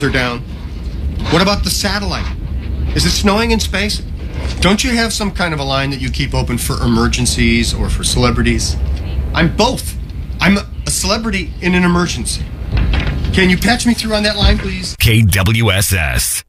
are down. What about the satellite? Is it snowing in space? Don't you have some kind of a line that you keep open for emergencies or for celebrities? I'm both. I'm a celebrity in an emergency. Can you patch me through on that line, please? KWSS.